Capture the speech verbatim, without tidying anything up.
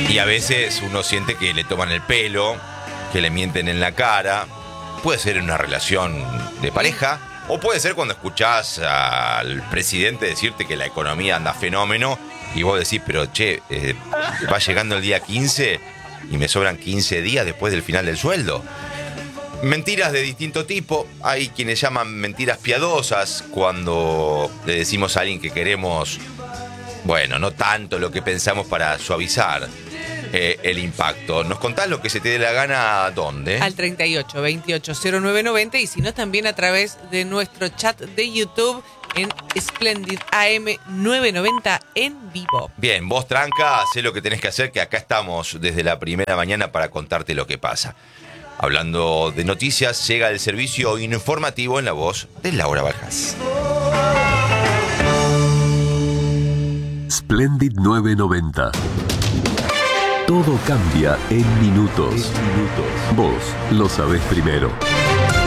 Y a veces uno siente que le toman el pelo, que le mienten en la cara. Puede ser en una relación de pareja, o puede ser cuando escuchás al presidente decirte que la economía anda fenómeno y vos decís, pero che, eh, va llegando el día quince y me sobran quince días después del final del sueldo. Mentiras de distinto tipo. Hay quienes llaman mentiras piadosas cuando le decimos a alguien que queremos, bueno, no tanto lo que pensamos para suavizar eh, el impacto. ¿Nos contás lo que se te dé la gana dónde? Al treinta y ocho, veintiocho, cero nueve noventa y si no también a través de nuestro chat de YouTube en Splendid A M novecientos noventa en vivo. Bien, vos tranca, hacé lo que tenés que hacer, que acá estamos desde la primera mañana para contarte lo que pasa. Hablando de noticias, llega el servicio informativo en la voz de Laura Baljas. Splendid novecientos noventa. Todo cambia en minutos. Vos lo sabés primero.